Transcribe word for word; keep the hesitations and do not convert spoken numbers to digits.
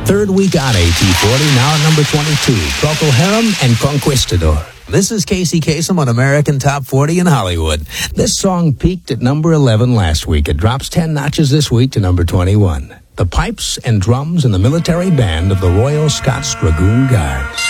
Third week on A T forty, now at number twenty-two, Procol Harum and Conquistador. This is Casey Kasem on American Top forty in Hollywood. This song peaked at number eleven last week. It drops ten notches this week to number twenty-one. The pipes and drums and the military band of the Royal Scots Dragoon Guards.